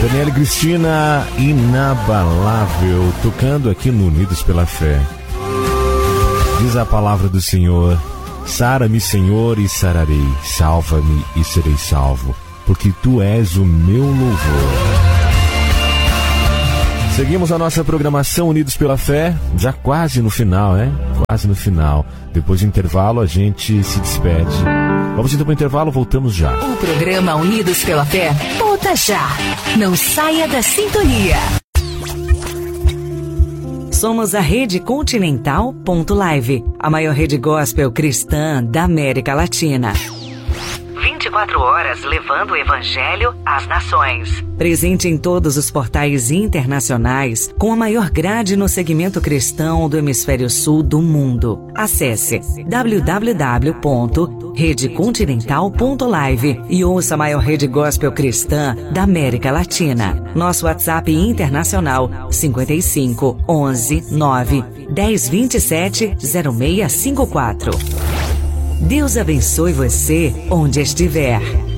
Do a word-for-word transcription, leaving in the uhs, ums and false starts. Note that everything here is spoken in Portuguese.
Daniela Cristina, inabalável, tocando aqui no Unidos pela Fé. Diz a palavra do Senhor: sara-me, Senhor, e sararei, salva-me e serei salvo, porque tu és o meu louvor. Seguimos a nossa programação Unidos pela Fé, já quase no final, né? Quase no final. Depois do intervalo a gente se despede. Vamos então para o intervalo, voltamos já. O programa Unidos pela Fé volta já. Não saia da sintonia. Somos a Rede Continental ponto live, a maior rede gospel cristã da América Latina. vinte e quatro horas levando o Evangelho às nações. Presente em todos os portais internacionais, com a maior grade no segmento cristão do Hemisfério Sul do mundo. Acesse w w w ponto rede continental ponto live e ouça a maior rede gospel cristã da América Latina. Nosso WhatsApp internacional cinquenta e cinco, onze, nove, dez, vinte e sete, zero seis cinco quatro. Deus abençoe você onde estiver.